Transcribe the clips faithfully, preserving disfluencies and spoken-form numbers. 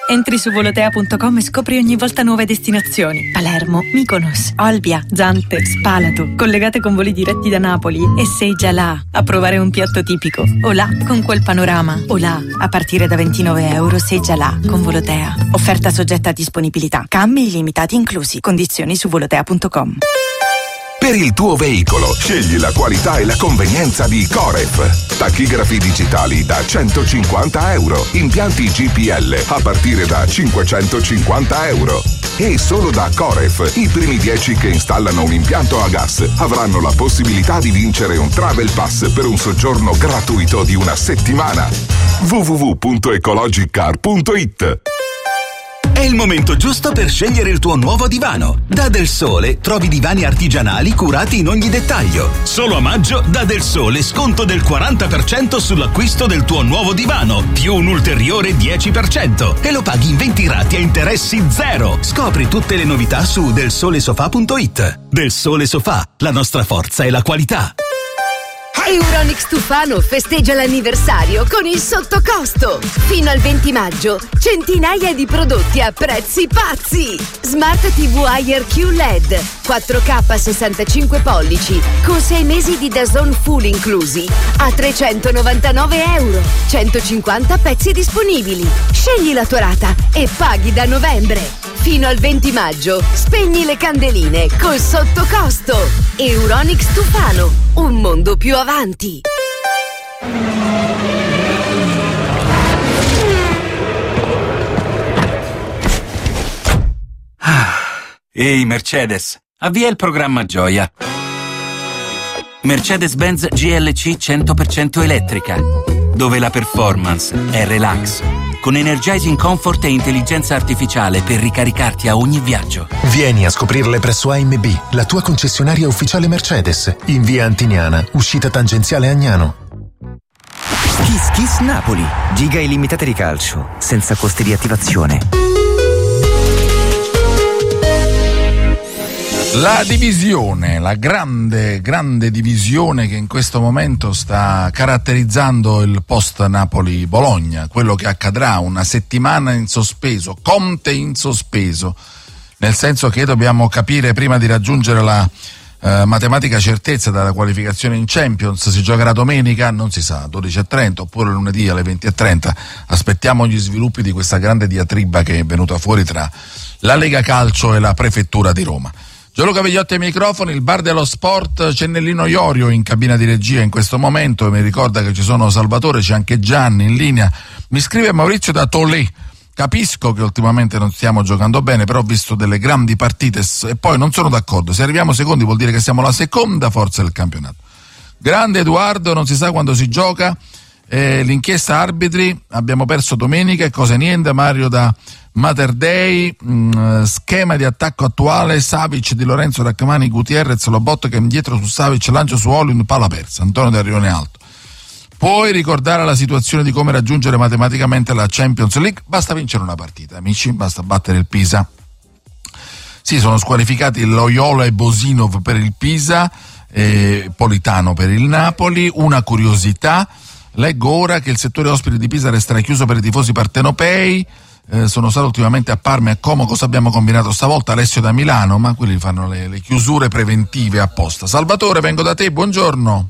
Entri su volotea punto com e scopri ogni volta nuove destinazioni. Palermo, Mykonos, Olbia, Zante, Spalato, collegate con voli diretti da Napoli, e sei già là a provare un piatto tipico. O là con quel panorama. O là, a partire da ventinove euro, sei già là con Volotea. Offerta soggetta a disponibilità. Cambi illimitati inclusi. Condizioni su volotea punto com. Per il tuo veicolo, scegli la qualità e la convenienza di Coref. Tachigrafi digitali da centocinquanta euro. Impianti G P L a partire da cinquecentocinquanta euro. E solo da Coref, i primi dieci che installano un impianto a gas avranno la possibilità di vincere un Travel Pass per un soggiorno gratuito di una settimana. w w w punto ecologic car punto i t. È il momento giusto per scegliere il tuo nuovo divano. Da Del Sole trovi divani artigianali curati in ogni dettaglio. Solo a maggio da Del Sole sconto del quaranta per cento sull'acquisto del tuo nuovo divano, più un ulteriore dieci per cento, e lo paghi in venti rate a interessi zero. Scopri tutte le novità su del sole sofa punto i t. Del Sole Sofà, la nostra forza è la qualità. Euronics Tufano festeggia l'anniversario con il sottocosto. Fino al venti maggio, centinaia di prodotti a prezzi pazzi. Smart ti vu Air Q L E D quattro K sessantacinque pollici con sei mesi di D A Z N Full inclusi a trecentonovantanove euro. centocinquanta pezzi disponibili. Scegli la tua rata e paghi da novembre. Fino al venti maggio, spegni le candeline col sottocosto. Euronics Tufano, un mondo più avanti. Ah. Ehi Mercedes, avvia il programma Gioia. Mercedes-Benz G L C cento per cento elettrica, dove la performance è relax, con energizing comfort e intelligenza artificiale per ricaricarti a ogni viaggio. Vieni a scoprirle presso A M B, la tua concessionaria ufficiale Mercedes, in via Antiniana, uscita tangenziale Agnano. Kiss Kiss Napoli, giga illimitate di calcio, senza costi di attivazione. La divisione, la grande, grande divisione che in questo momento sta caratterizzando il post Napoli-Bologna, quello che accadrà, una settimana in sospeso, Conte in sospeso, nel senso che dobbiamo capire prima di raggiungere la eh, matematica certezza della qualificazione in Champions. Si giocherà domenica, non si sa, dodici e trenta oppure lunedì alle venti e trenta. Aspettiamo gli sviluppi di questa grande diatriba che è venuta fuori tra la Lega Calcio e la Prefettura di Roma. Gianluca Vigliotti ai microfoni, il bar dello sport, c'è Nellino Iorio in cabina di regia in questo momento, mi ricorda che ci sono Salvatore, c'è anche Gianni in linea, mi scrive Maurizio da Tolè, capisco che ultimamente non stiamo giocando bene, però ho visto delle grandi partite e poi non sono d'accordo, se arriviamo secondi vuol dire che siamo la seconda forza del campionato. Grande Edoardo, non si sa quando si gioca, eh, l'inchiesta arbitri, abbiamo perso domenica e cosa niente, Mario da Mater Dei, mh, schema di attacco attuale, Savic, Di Lorenzo, Raccamani, Gutierrez, Lobotka che indietro su Savic, lancio su Olin, palla persa, Antonio del Rione Alto. Puoi ricordare la situazione di come raggiungere matematicamente la Champions League? Basta vincere una partita, amici, basta battere il Pisa. Sì, sono squalificati Loyola e Bosinov per il Pisa, eh, Politano per il Napoli. Una curiosità, leggo ora che il settore ospiti di Pisa resterà chiuso per i tifosi partenopei. Eh, sono stato ultimamente a Parma e a Como, cosa abbiamo combinato stavolta? Alessio da Milano, ma quelli fanno le, le chiusure preventive apposta. Salvatore, vengo da te, buongiorno.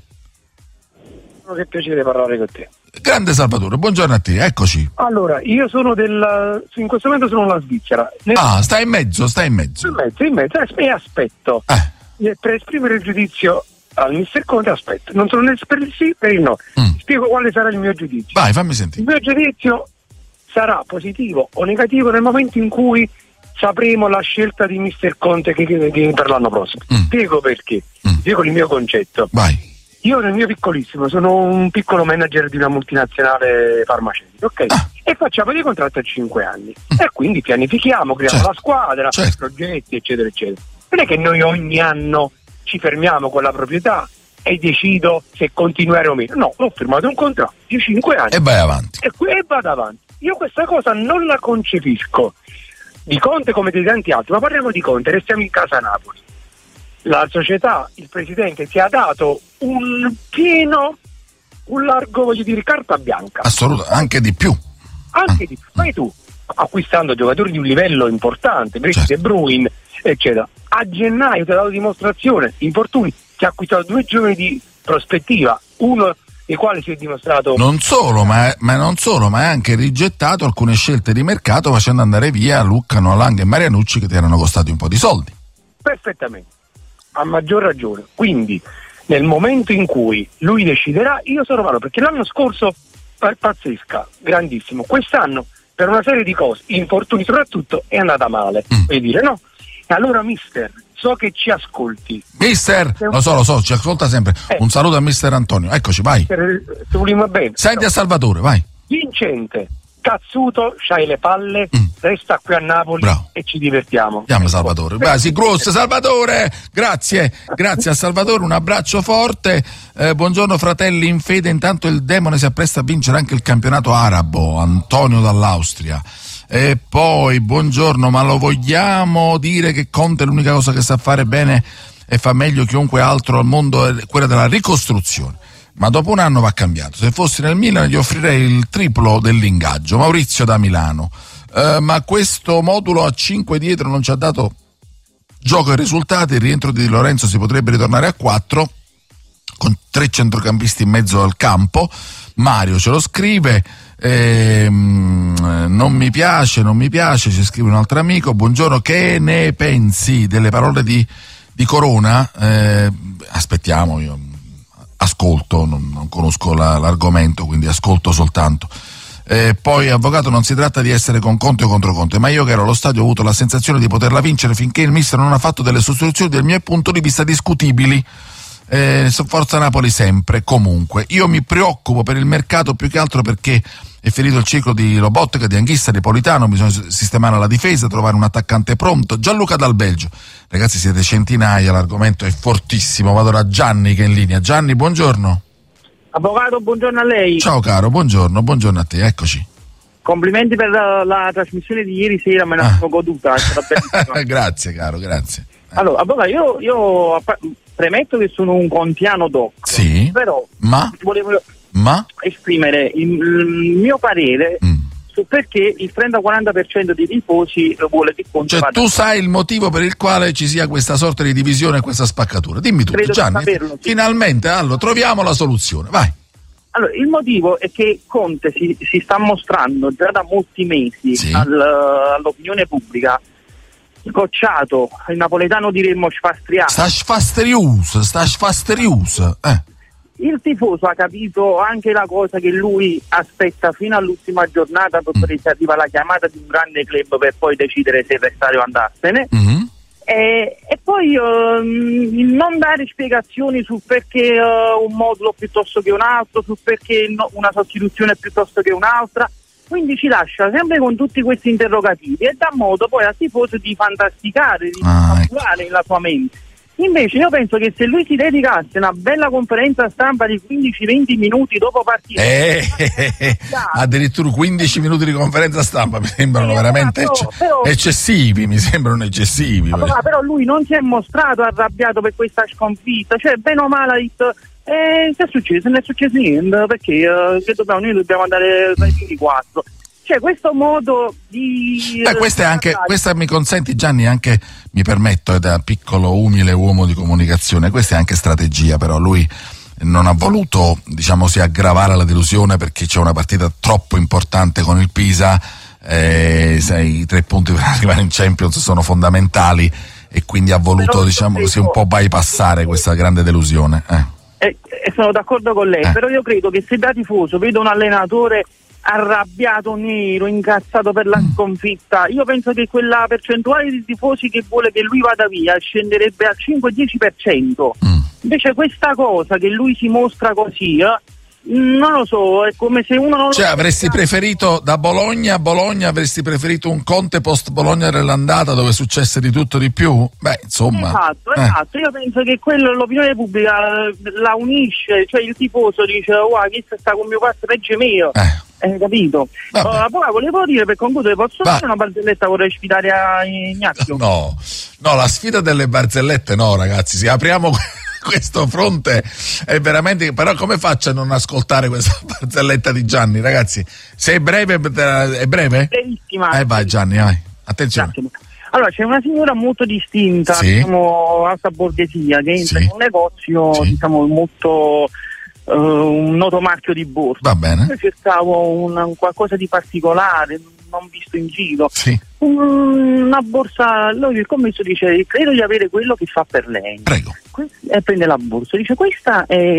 Che piacere parlare con te. Grande Salvatore, buongiorno a te, eccoci. Allora, io sono del, in questo momento sono alla Svizzera. Nel... Ah, stai in mezzo, stai in mezzo. In mezzo, in mezzo, e aspetto. Eh. Per esprimere il giudizio al mister Conte aspetto. Non sono né per il sì per il no. Mm. Spiego quale sarà il mio giudizio. Vai, fammi sentire. Il mio giudizio sarà positivo o negativo nel momento in cui sapremo la scelta di mister Conte che, che, che per l'anno prossimo. Mm. Spiego perché. Mm. Spiego il mio concetto. Vai. Io nel mio piccolissimo sono un piccolo manager di una multinazionale farmaceutica, ok? Ah. E facciamo dei contratti a cinque anni. Mm. E quindi pianifichiamo, creiamo certo. la squadra, certo. progetti, eccetera, eccetera. Non è che noi ogni anno ci fermiamo con la proprietà e decido se continuare o meno. No, ho firmato un contratto di cinque anni. E vai avanti. E, e vado avanti. Io questa cosa non la concepisco. Di Conte come di tanti altri, ma parliamo di Conte, restiamo in casa Napoli. La società, il presidente ti ha dato un pieno, un largo, voglio dire, carta bianca. Assolutamente, anche di più. Anche di più. Fai tu, acquistando giocatori di un livello importante, Brexit, certo. De Bruyne, eccetera. A gennaio ti ha dato dimostrazione, infortuni, ti ha acquistato due giovani di prospettiva, uno dei quali si è dimostrato non solo, ma, ma non solo, ma ha anche rigettato alcune scelte di mercato facendo andare via Lucca, Nolang e Marianucci che ti erano costati un po' di soldi. Perfettamente, a maggior ragione. Quindi nel momento in cui lui deciderà, io sono vero, perché l'anno scorso pazzesca, grandissimo, quest'anno per una serie di cose, infortuni soprattutto, è andata male, mm. vuoi dire no? E allora mister, so che ci ascolti. Mister, un... lo so, lo so, ci ascolta sempre. Eh. Un saluto a mister Antonio, eccoci, vai. Se vogliamo bene. Senti no. a Salvatore, vai. Vincente, cazzuto, c'hai le palle, mm. resta qui a Napoli. Bravo. E ci divertiamo. Andiamo Salvatore, vai, sì, grosso Salvatore, grazie, grazie a Salvatore, un abbraccio forte. Eh, buongiorno fratelli in fede, intanto il Demone si appresta a vincere anche il campionato arabo, Antonio dall'Austria. E poi buongiorno, ma lo vogliamo dire che Conte è l'unica cosa che sa fare bene e fa meglio chiunque altro al mondo è quella della ricostruzione, ma dopo un anno va cambiato. Se fossi nel Milan gli offrirei il triplo dell'ingaggio. Maurizio da Milano, eh, ma questo modulo a cinque dietro non ci ha dato gioco e risultati. Il rientro di Di Lorenzo si potrebbe ritornare a quattro con tre centrocampisti in mezzo al campo. Mario ce lo scrive. Ehm, non mi piace, non mi piace, ci scrive un altro amico. Buongiorno, che ne pensi delle parole di, di Corona? Eh, aspettiamo, io ascolto, non, non conosco la, l'argomento, quindi ascolto soltanto. Eh, poi avvocato, non si tratta di essere con Conte o contro Conte, ma io che ero allo stadio ho avuto la sensazione di poterla vincere finché il mister non ha fatto delle sostituzioni del mio punto di vista discutibili. Eh, Forza Napoli sempre, comunque. Io mi preoccupo per il mercato più che altro perché è finito il ciclo di Lobotka, di Anghissa, di Politano, bisogna sistemare la difesa, trovare un attaccante pronto. Gianluca dal Belgio. Ragazzi, siete centinaia, l'argomento è fortissimo. Vado da Gianni che è in linea. Gianni, buongiorno. Avvocato, buongiorno a lei. Ciao caro, buongiorno, buongiorno a te, eccoci. Complimenti per la, la trasmissione di ieri sera, me la ah. sono goduta. Grazie caro, grazie. Eh. Allora, avvocato, io, io premetto che sono un contiano doc, sì, però ma, volevo ma? esprimere il, il mio parere mm. su perché il trenta quaranta per cento dei tifosi vuole che Conte. Cioè tu sai il motivo per il quale ci sia questa sorta di divisione e questa spaccatura. Dimmi tutto, Gianni. Saperlo, sì. Finalmente, allora, troviamo la soluzione, vai. Allora, il motivo è che Conte si, si sta mostrando già da molti mesi sì. al, all'opinione pubblica scocciato, il napoletano diremmo sfastriato. Sta sfastrius, sta sfastrius. Eh. Il tifoso ha capito anche la cosa che lui aspetta fino all'ultima giornata perché mm. si arriva la chiamata di un grande club per poi decidere se restare o andarsene. Mm-hmm. E, e poi uh, non dare spiegazioni su perché uh, un modulo piuttosto che un altro, su perché no, una sostituzione piuttosto che un'altra. Quindi ci lascia sempre con tutti questi interrogativi e dà modo poi al tifoso di fantasticare, di ah, ecco. nella sua mente. Invece io penso che se lui si dedicasse a una bella conferenza stampa di quindici venti minuti dopo partita, eh, eh, eh, addirittura quindici minuti di conferenza stampa mi sembrano eh, veramente però, ecce- però, eccessivi, mi sembrano eccessivi. Però, però lui non si è mostrato arrabbiato per questa sconfitta, cioè bene o male ha detto eh, che è successo? Non è successo niente, perché eh, che dobbiamo, noi dobbiamo andare ai primi quattro. Cioè questo modo di... Beh, questa è anche, questa mi consenti Gianni, anche mi permetto, da piccolo umile uomo di comunicazione, questa è anche strategia, però lui non ha voluto, diciamo, si aggravare la delusione perché c'è una partita troppo importante con il Pisa, eh, sai, i tre punti per arrivare in Champions sono fondamentali e quindi ha voluto, però, diciamo, così un po' bypassare questa grande delusione. Eh. E, e sono d'accordo con lei, eh. però io credo che se da tifoso vedo un allenatore arrabbiato, nero, incazzato per la sconfitta, io penso che quella percentuale di tifosi che vuole che lui vada via scenderebbe al cinque dieci per cento. Mm. Invece questa cosa che lui si mostra così, eh, non lo so, è come se uno non cioè lo avresti preferito da Bologna a Bologna, avresti preferito un Conte post Bologna dell'andata dove successe di tutto di più? Beh, insomma. Esatto, eh. esatto, io penso che quello l'opinione pubblica la unisce, cioè il tifoso dice wow, chi sta con mio padre peggio mio. Eh. Eh, capito? Uh, poi volevo dire, per concludere, posso Va. fare una barzelletta, vorrei sfidare a Ignazio? No, no, la sfida delle barzellette no, ragazzi, sì, apriamo questo fronte è veramente, però come faccio a non ascoltare questa barzelletta di Gianni, ragazzi? Se è breve, è breve? Brevissima. Eh vai Gianni, vai, attenzione. Grazie. Allora, c'è una signora molto distinta, sì. diciamo, alta borghesia, che entra sì. in un negozio, sì. diciamo, molto, uh, un noto marchio di borsa. Va bene. Io cercavo un, un qualcosa di particolare, non visto in giro. Sì. Una borsa, lui il commesso dice, credo di avere quello che fa per lei. Prego. E prende la borsa, dice, questa è,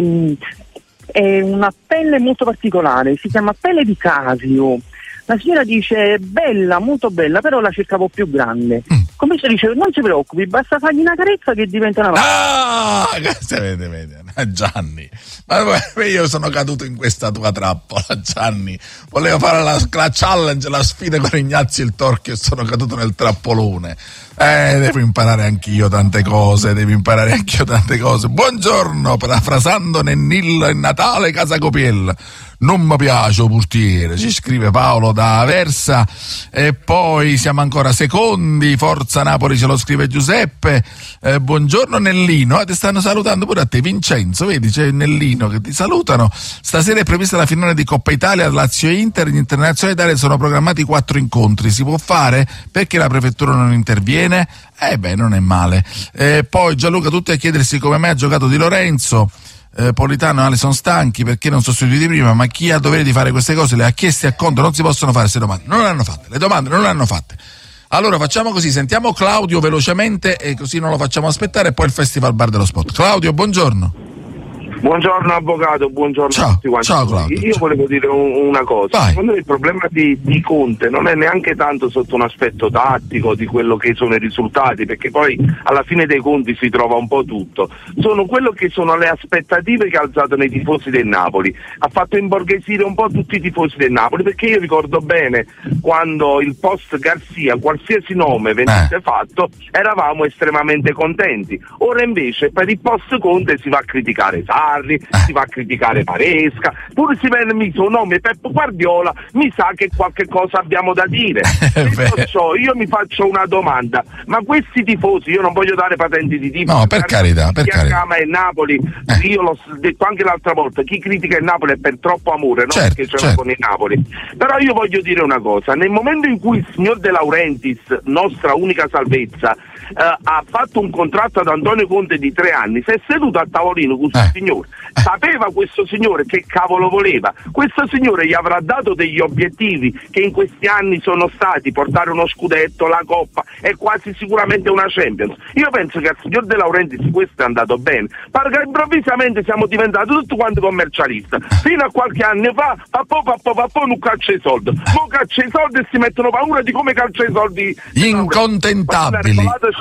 è una pelle molto particolare, si chiama pelle di Casio. La signora dice, bella, molto bella, però la cercavo più grande. Mm. Commesso dice, non si preoccupi, basta fargli una carezza che diventa una... Ah, vede, vede, Gianni, ma io sono caduto in questa tua trappola, Gianni. Volevo fare la, la challenge, la sfida con Ignazio il Torchio e sono caduto nel trappolone. Eh, devo imparare anch'io tante cose, devo imparare anch'io tante cose. Buongiorno, parafrasando Nennillo e Natale Casa Copiella. Non mi piace o portiere, ci scrive Paolo da Aversa. E poi siamo ancora secondi, Forza Napoli ce lo scrive Giuseppe. Eh, buongiorno Nellino, eh, ti stanno salutando pure a te Vincenzo, vedi c'è Nellino che ti salutano. Stasera è prevista la finale di Coppa Italia, Lazio e Inter, in Internazionale Italia sono programmati quattro incontri, si può fare? Perché la prefettura non interviene? Eh beh, non è male. Eh, poi Gianluca, tutti a chiedersi come mai ha giocato Di Lorenzo. Eh, Politano e Ale sono stanchi perché non sostituiti prima, ma chi ha dovere di fare queste cose le ha chieste a conto, non si possono fare queste domande, non le hanno fatte, le domande non le hanno fatte. Allora facciamo così, sentiamo Claudio velocemente e così non lo facciamo aspettare e poi il Festival Bar dello Sport. Claudio, buongiorno. Buongiorno avvocato, buongiorno ciao, a tutti quanti. Ciao Claudio. Io ciao. volevo dire un, una cosa, Vai. secondo me il problema di, di Conte non è neanche tanto sotto un aspetto tattico di quello che sono i risultati, perché poi alla fine dei conti si trova un po' tutto, sono quello che sono le aspettative che ha alzato nei tifosi del Napoli, ha fatto imborghesire un po' tutti i tifosi del Napoli, perché io ricordo bene quando il post Garzia, qualsiasi nome venisse eh. fatto, eravamo estremamente contenti. Ora invece per il post Conte si va a criticare Sarri, eh. si va a criticare Maresca, pure si viene messo un nome Pep Guardiola, mi sa che qualche cosa abbiamo da dire. Detto ciò, io mi faccio una domanda, ma questi tifosi, io non voglio dare patenti di tipo, no, per carità, per chi carità. ama il Napoli, eh. io l'ho detto anche l'altra volta, chi critica il Napoli è per troppo amore, non certo, perché ce l'ha certo. con il Napoli. Però io voglio dire una cosa, nel momento in cui il signor De Laurentiis, nostra unica salvezza, eh, ha fatto un contratto ad Antonio Conte di tre anni, si è seduto a tavolino con questo eh. signore, sapeva questo signore che cavolo voleva, questo signore gli avrà dato degli obiettivi che in questi anni sono stati portare uno scudetto, la Coppa e quasi sicuramente una Champions. Io penso che al signor De Laurentiis questo è andato bene, perché improvvisamente siamo diventati tutti quanti commercialisti. Fino a qualche anno fa papò papò papò non caccia i soldi, mo caccia i soldi e si mettono paura di come caccia i soldi. Incontentabili,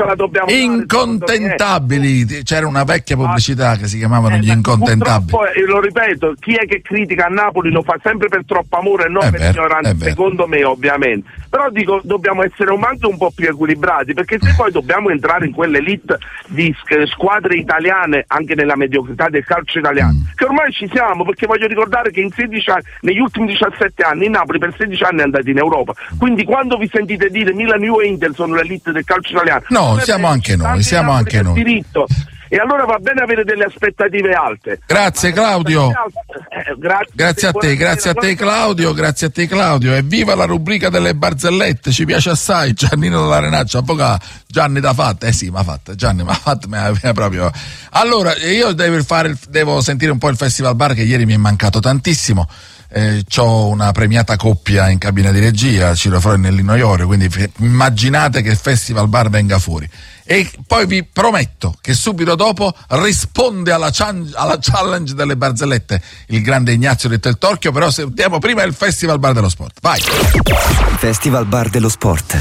incontentabili. C'era una vecchia pubblicità che si chiamavano eh, gli incontentabili. Poi, lo ripeto, chi è che critica a Napoli lo fa sempre per troppo amore e non è per vero, ignoranza, secondo me ovviamente. Però dico, dobbiamo essere un anche un po' più equilibrati, perché se poi dobbiamo entrare in quell'elite di squadre italiane, anche nella mediocrità del calcio italiano, mm. che ormai ci siamo, perché voglio ricordare che in sedici anni, negli ultimi diciassette anni, il Napoli per sedici anni è andato in Europa. Quindi quando vi sentite dire Milan, Juve e Inter sono l'elite del calcio italiano, no, siamo anche noi, siamo anche noi. Diritto. E allora va bene avere delle aspettative alte. Grazie Claudio. Eh, grazie, grazie a te, grazie a te Claudio, grazie a te Claudio. E viva la rubrica delle barzellette, ci piace assai. Giannino della Renaccia, avvocato. Gianni t'ha fatta, eh sì, m'ha fatta, Gianni m'ha fatta, mi ha proprio. Allora, io devo fare, devo sentire un po' il Festival Bar che ieri mi è mancato tantissimo. Eh, c'ho una premiata coppia in cabina di regia, Ciro Froi e Nellino Iorio, quindi f- immaginate che il Festival Bar venga fuori. E poi vi prometto che subito dopo risponde alla, chan- alla challenge delle barzellette il grande Ignazio detto il Torchio, però sentiamo prima il Festival Bar dello Sport. Vai! Festival Bar dello Sport.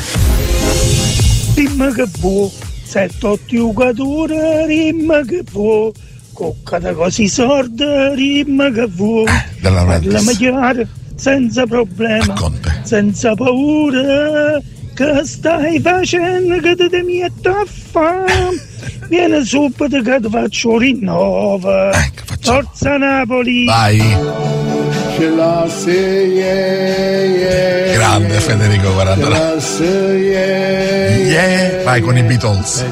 Rimma che può, sette otto giocatori, rimma che può, coccata così sorda, rimma che vuoi, parla chiaro, senza problema, Racconte. senza paura, che stai facendo che te mi è taffa, vieni subito che ti faccio rinnova, ecco, forza Napoli. Vai. Grande Federico quarantadue. Yeah. Vai con i Beatles.